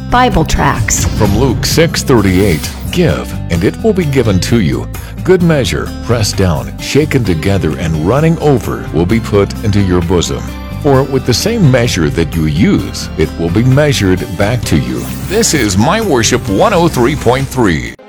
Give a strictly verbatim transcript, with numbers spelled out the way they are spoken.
Bible tracts. From Luke six thirty-eight, give, and it will be given to you. Good measure, pressed down, shaken together, and running over will be put into your bosom. For with the same measure that you use, it will be measured back to you. This is My Worship one oh three point three.